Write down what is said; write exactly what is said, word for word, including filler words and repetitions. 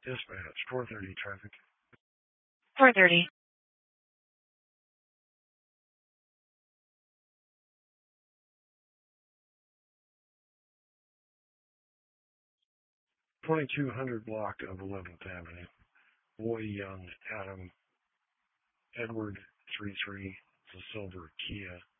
Dispatch, four thirty traffic. four thirty. twenty-two hundred block of eleventh Avenue. Boy Young, Adam, Edward, three three, it's a silver Kia.